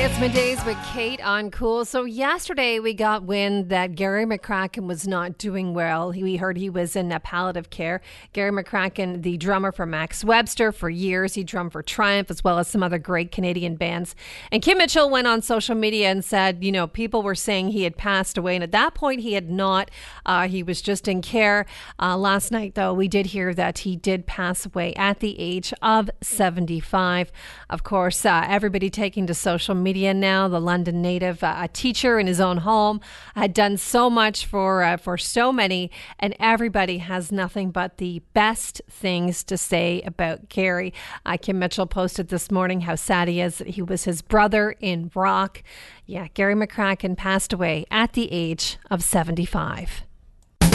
It's Middays with Kate on Cool. So yesterday we got wind that Gary McCracken was not doing well. We heard he was in palliative care. Gary McCracken, the drummer for Max Webster for years. He drummed for Triumph as well as some other great Canadian bands. And Kim Mitchell went on social media and said, people were saying he had passed away. And at that point he had not. He was just in care. Last night, though, we did hear that he did pass away at the age of 75. Of course, everybody taking to social media now. The London native, a teacher in his own home, had done so much for so many, and everybody has nothing but the best things to say about Gary. Kim Mitchell posted this morning how sad he is that he was his brother in rock. Yeah, Gary McCracken passed away at the age of 75.